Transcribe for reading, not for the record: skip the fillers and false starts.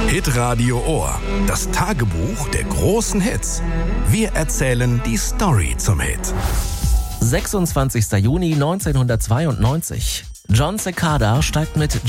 Hitradio Ohr, das Tagebuch der großen Hits. Wir erzählen die Story zum Hit. 26. Juni 1992. Jon Secada steigt mit